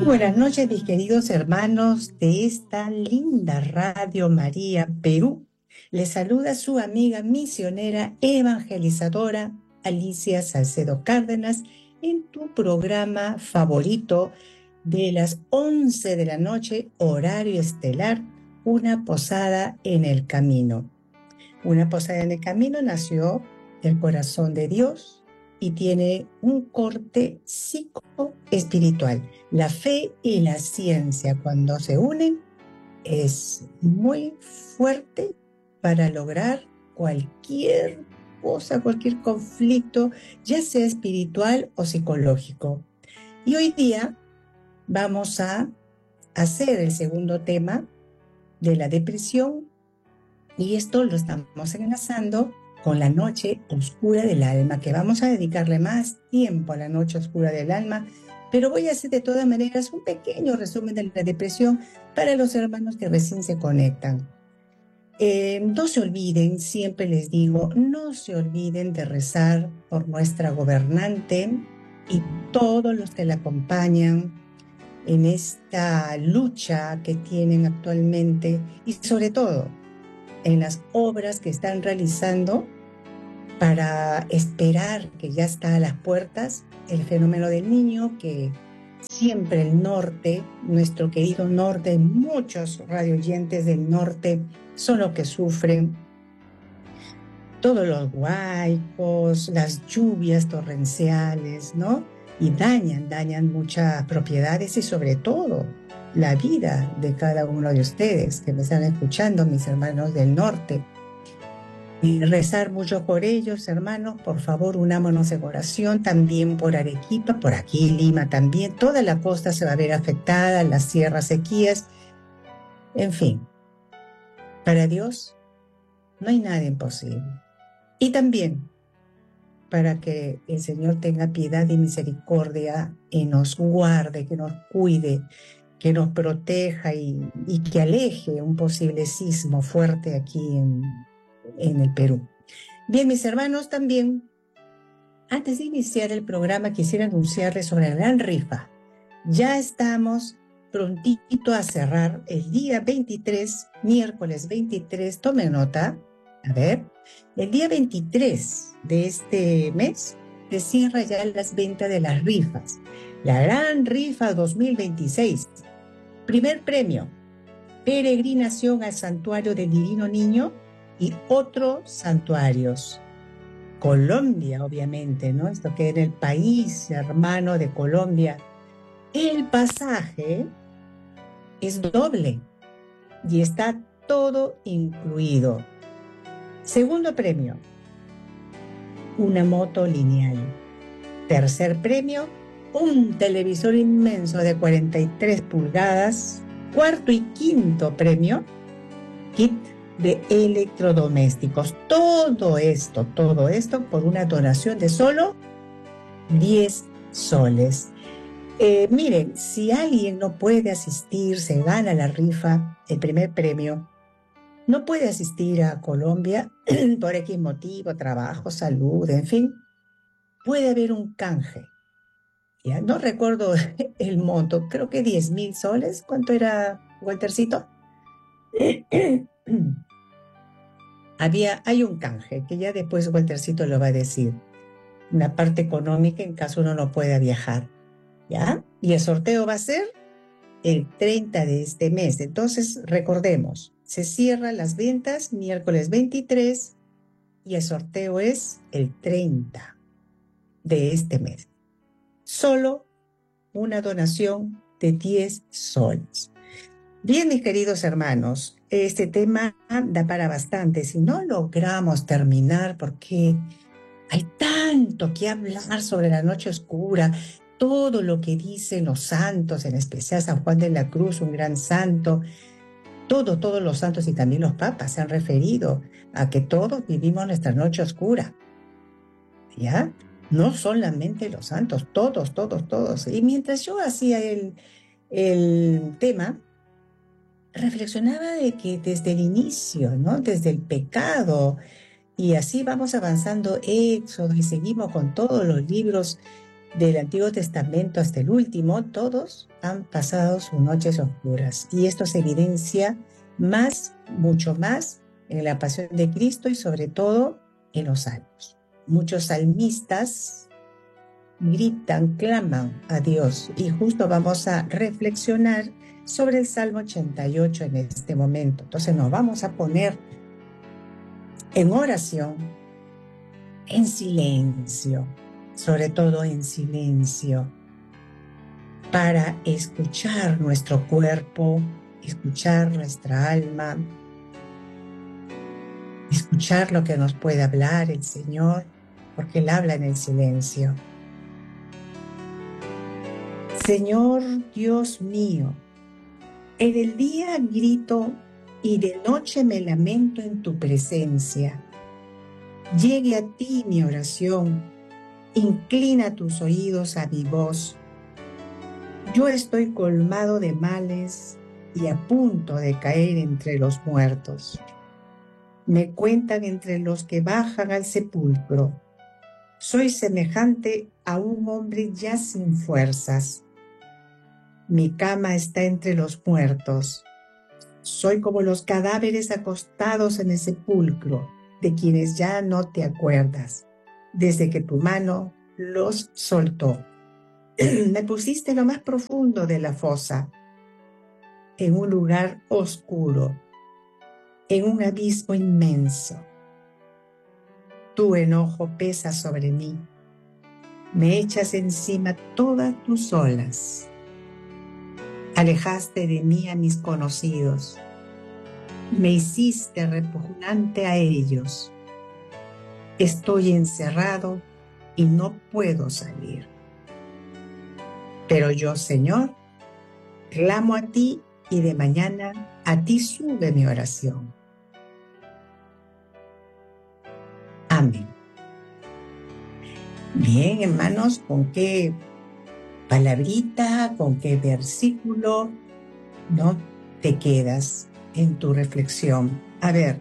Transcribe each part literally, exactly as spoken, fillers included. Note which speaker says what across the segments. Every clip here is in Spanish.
Speaker 1: Buenas noches, mis queridos hermanos de esta linda Radio María Perú. Les saluda su amiga misionera evangelizadora Alicia Salcedo Cárdenas en tu programa favorito de las once de la noche, horario estelar, Una Posada en el Camino. Una Posada en el Camino nació del corazón de Dios y tiene un corte psicoespiritual. La fe y la ciencia, cuando se unen, es muy fuerte para lograr cualquier cosa, cualquier conflicto, ya sea espiritual o psicológico. Y hoy día vamos a hacer el segundo tema de la depresión, y esto lo estamos enlazando con la noche oscura del alma, que vamos a dedicarle más tiempo a la noche oscura del alma, pero voy a hacer de todas maneras un pequeño resumen de la depresión para los hermanos que recién se conectan. Eh, no se olviden, siempre les digo, no se olviden de rezar por nuestra gobernante y todos los que la acompañan en esta lucha que tienen actualmente, y sobre todo en las obras que están realizando para esperar, que ya está a las puertas, el fenómeno del niño, que siempre el norte, nuestro querido norte, muchos radioyentes del norte son los que sufren todos los huaicos, las lluvias torrenciales, ¿no? Y dañan, dañan muchas propiedades y sobre todo la vida de cada uno de ustedes que me están escuchando, mis hermanos del norte. Y rezar mucho por ellos, hermanos, por favor, unámonos en oración, también por Arequipa, por aquí Lima también, toda la costa se va a ver afectada, las sierras, sequías, en fin, para Dios no hay nada imposible. Y también para que el Señor tenga piedad y misericordia y nos guarde, que nos cuide, que nos proteja y, y que aleje un posible sismo fuerte aquí en, en el Perú. Bien, mis hermanos, también, antes de iniciar el programa, quisiera anunciarles sobre la gran rifa. Ya estamos prontito a cerrar el día veintitrés, miércoles veintitrés, tomen nota, a ver, el día veintitrés de este mes se cierra ya las ventas de las rifas. La gran rifa dos mil veintiséis. Primer premio, peregrinación al santuario del Divino Niño y otros santuarios. Colombia, obviamente, ¿no? Esto que en el país hermano de Colombia. El pasaje es doble y está todo incluido. Segundo premio, una moto lineal. Tercer premio, un televisor inmenso de cuarenta y tres pulgadas. Cuarto y quinto premio, kit de electrodomésticos. Todo esto, todo esto por una donación de solo diez soles. Eh, miren, si alguien no puede asistir, se gana la rifa, el primer premio, no puede asistir a Colombia por X motivo, trabajo, salud, en fin, puede haber un canje. Ya no recuerdo el monto, creo que diez mil soles. ¿Cuánto era, Waltercito? Había, hay un canje, que ya después Waltercito lo va a decir. Una parte económica en caso uno no pueda viajar. ¿Ya? Y el sorteo va a ser el treinta de este mes. Entonces, recordemos, se cierran las ventas miércoles veintitrés y el sorteo es el treinta de este mes. Solo una donación de diez soles. Bien, mis queridos hermanos, este tema da para bastante. Si no logramos terminar, porque hay tanto que hablar sobre la noche oscura, todo lo que dicen los santos, en especial San Juan de la Cruz, un gran santo, todo, todos los santos y también los papas se han referido a que todos vivimos nuestra noche oscura, ¿ya? No solamente los santos, todos, todos, todos. Y mientras yo hacía el, el tema, reflexionaba de que desde el inicio, ¿no? Desde el pecado, y así vamos avanzando Éxodo y seguimos con todos los libros del Antiguo Testamento hasta el último, todos han pasado sus noches oscuras. Y esto se evidencia más, mucho más, en la pasión de Cristo y sobre todo en los salmos. Muchos salmistas gritan, claman a Dios, y justo vamos a reflexionar sobre el Salmo ochenta y ocho en este momento. Entonces nos vamos a poner en oración, en silencio, sobre todo en silencio, para escuchar nuestro cuerpo, escuchar nuestra alma, escuchar lo que nos puede hablar el Señor, porque Él habla en el silencio. Señor Dios mío, en el día grito y de noche me lamento en tu presencia. Llegue a ti mi oración, inclina tus oídos a mi voz. Yo estoy colmado de males y a punto de caer entre los muertos. Me cuentan entre los que bajan al sepulcro. Soy semejante a un hombre ya sin fuerzas. Mi cama está entre los muertos. Soy como los cadáveres acostados en el sepulcro, de quienes ya no te acuerdas, desde que tu mano los soltó. Me pusiste en lo más profundo de la fosa, en un lugar oscuro, en un abismo inmenso. Tu enojo pesa sobre mí. Me echas encima todas tus olas. Alejaste de mí a mis conocidos. Me hiciste repugnante a ellos. Estoy encerrado y no puedo salir. Pero yo, Señor, clamo a ti y de mañana a ti sube mi oración. Amén. Bien, hermanos, ¿con qué palabrita, con qué versículo no te quedas en tu reflexión? A ver,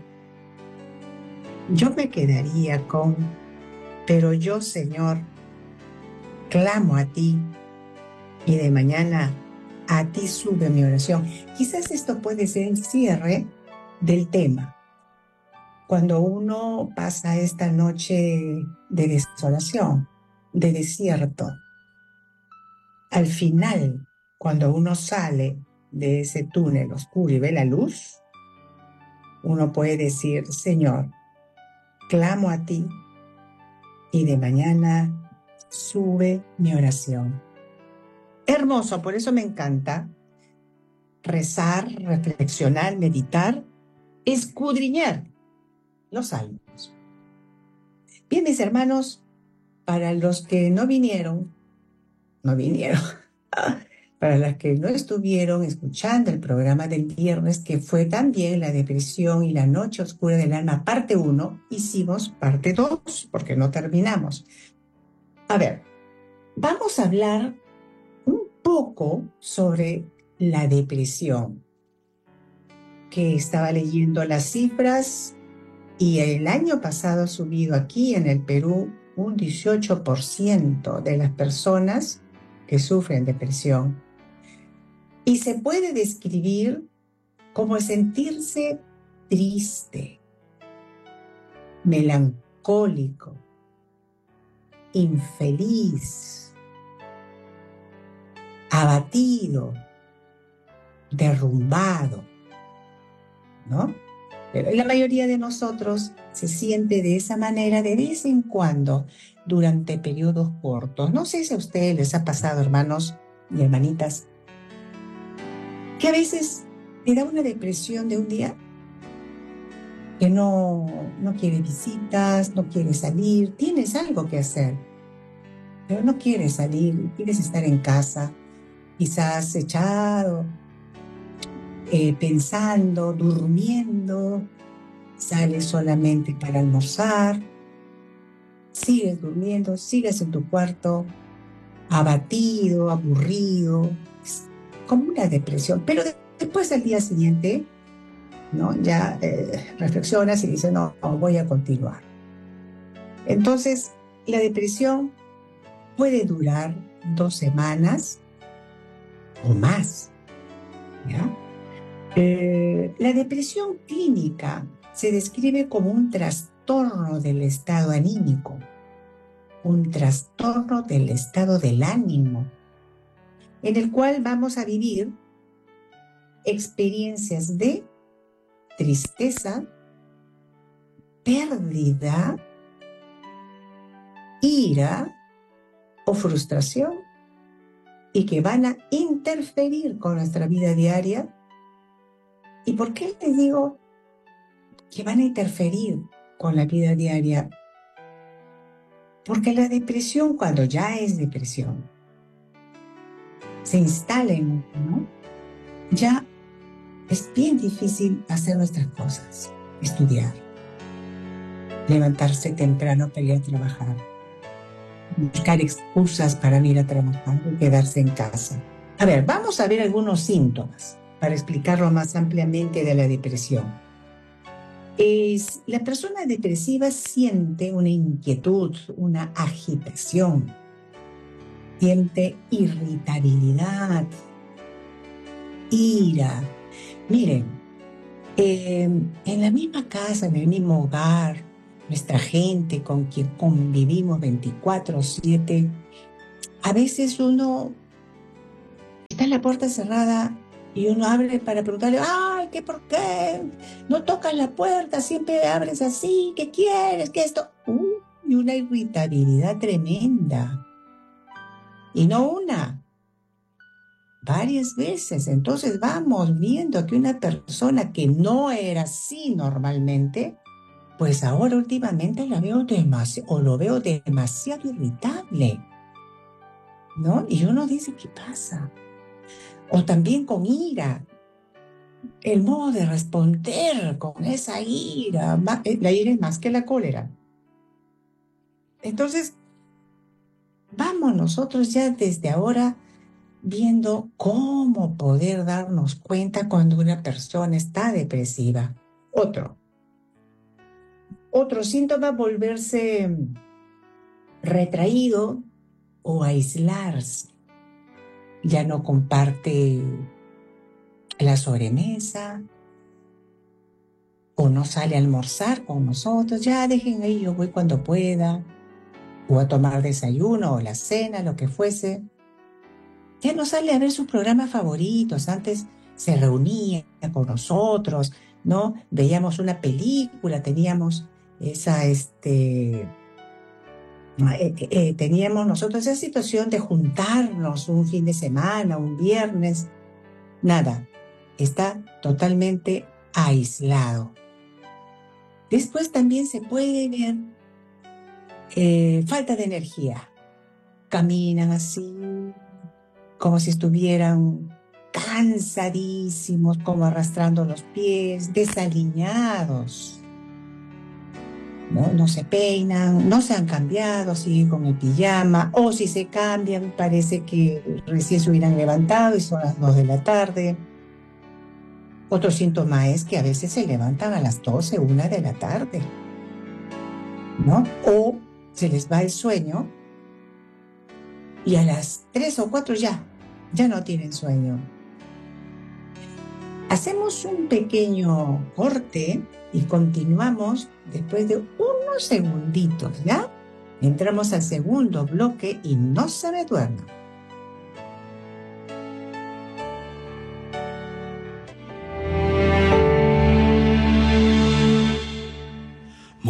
Speaker 1: yo me quedaría con, pero yo, Señor, clamo a ti y de mañana a ti sube mi oración. Quizás esto puede ser el cierre del tema. Cuando uno pasa esta noche de desolación, de desierto, al final, cuando uno sale de ese túnel oscuro y ve la luz, uno puede decir, Señor, clamo a ti y de mañana sube mi oración. Hermoso, por eso me encanta rezar, reflexionar, meditar, escudriñar los salmos. Bien, mis hermanos, para los que no vinieron, no vinieron, para las que no estuvieron escuchando el programa del viernes, que fue también la depresión y la noche oscura del alma, parte uno, hicimos parte dos, porque no terminamos. A ver, vamos a hablar un poco sobre la depresión, que estaba leyendo las cifras y el año pasado ha subido aquí en el Perú un dieciocho por ciento de las personas que sufren depresión. Y se puede describir como sentirse triste, melancólico, infeliz, abatido, derrumbado, ¿no? Pero la mayoría de nosotros se siente de esa manera de vez en cuando durante periodos cortos. No sé si a ustedes les ha pasado, hermanos y hermanitas, que a veces te da una depresión de un día, que no, no quiere visitas, no quiere salir, tienes algo que hacer, pero no quieres salir, quieres estar en casa, quizás echado, eh, pensando, durmiendo, sales solamente para almorzar, sigues durmiendo, sigues en tu cuarto, abatido, aburrido, como una depresión, pero de- después al día siguiente, ¿no? Ya eh, reflexionas y dices, no, no, voy a continuar. Entonces, la depresión puede durar dos semanas o más, ¿ya? Eh, la depresión clínica se describe como un trastorno del estado anímico, un trastorno del estado del ánimo, en el cual vamos a vivir experiencias de tristeza, pérdida, ira o frustración, y que van a interferir con nuestra vida diaria. ¿Y por qué les digo que van a interferir con la vida diaria? Porque la depresión, cuando ya es depresión, se instala en uno, ya es bien difícil hacer nuestras cosas, estudiar, levantarse temprano para ir a trabajar, buscar excusas para no ir a trabajar y quedarse en casa. A ver, vamos a ver algunos síntomas para explicarlo más ampliamente de la depresión. Es, la persona depresiva siente una inquietud, una agitación, siente irritabilidad, ira. Miren, eh, en la misma casa, en el mismo hogar, nuestra gente con quien convivimos veinticuatro siete, a veces uno está en la puerta cerrada y uno abre para preguntarle, ay, ¿qué por qué? No tocas la puerta, siempre abres así, ¿qué quieres? ¿Qué esto? Uh, y una irritabilidad tremenda. Y no una, varias veces. Entonces vamos viendo que una persona que no era así normalmente, pues ahora últimamente la veo demasiado, o lo veo demasiado irritable, ¿no? Y uno dice, ¿qué pasa? O también con ira, el modo de responder con esa ira, la ira es más que la cólera. Entonces, vamos nosotros ya desde ahora viendo cómo poder darnos cuenta cuando una persona está depresiva. Otro. Otro síntoma, volverse retraído o aislarse. Ya no comparte la sobremesa o no sale a almorzar con nosotros. Ya dejen ahí, yo voy cuando pueda, o a tomar desayuno o la cena, lo que fuese. Ya no sale a ver sus programas favoritos. Antes se reunía con nosotros, ¿no? Veíamos una película, teníamos esa, este, eh, eh, teníamos nosotros esa situación de juntarnos un fin de semana, un viernes. Nada, está totalmente aislado. Después también se puede ver eh, falta de energía. Caminan así, como si estuvieran cansadísimos, como arrastrando los pies, desaliñados. ¿No? No se peinan, no se han cambiado, siguen con el pijama, o si se cambian, parece que recién se hubieran levantado y son las dos de la tarde. Otro síntoma es que a veces se levantan a las doce, una de la tarde, ¿no? O se les va el sueño y a las tres o cuatro ya, ya no tienen sueño. Hacemos un pequeño corte y continuamos después de unos segunditos, ¿ya? Entramos al segundo bloque y no se me duerman.